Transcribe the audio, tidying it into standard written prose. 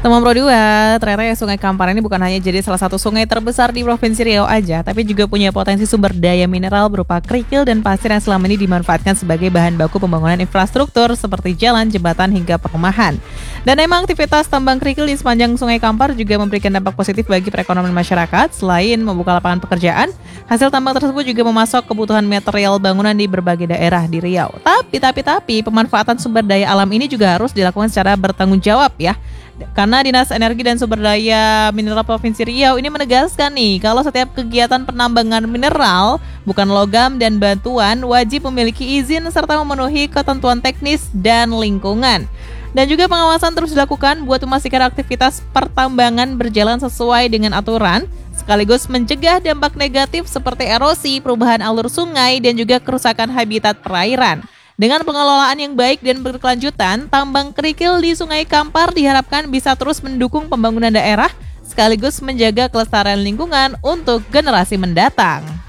Teman Pro 2, ternyata ya Sungai Kampar ini bukan hanya jadi salah satu sungai terbesar di Provinsi Riau aja, tapi juga punya potensi sumber daya mineral berupa kerikil dan pasir yang selama ini dimanfaatkan sebagai bahan baku pembangunan infrastruktur seperti jalan, jembatan, hingga perumahan. Dan emang aktivitas tambang kerikil di sepanjang Sungai Kampar juga memberikan dampak positif bagi perekonomian masyarakat. Selain membuka lapangan pekerjaan, hasil tambang tersebut juga memasok kebutuhan material bangunan di berbagai daerah di Riau. Tapi, pemanfaatan sumber daya alam ini juga harus dilakukan secara bertanggung jawab ya. Karena Dinas Energi dan Sumber Daya Mineral Provinsi Riau ini menegaskan nih, kalau setiap kegiatan penambangan mineral, bukan logam dan bantuan, wajib memiliki izin serta memenuhi ketentuan teknis dan lingkungan. Dan juga pengawasan terus dilakukan buat memastikan aktivitas pertambangan berjalan sesuai dengan aturan, sekaligus mencegah dampak negatif seperti erosi, perubahan alur sungai, dan juga kerusakan habitat perairan. Dengan pengelolaan yang baik dan berkelanjutan, tambang kerikil di Sungai Kampar diharapkan bisa terus mendukung pembangunan daerah, sekaligus menjaga kelestarian lingkungan untuk generasi mendatang.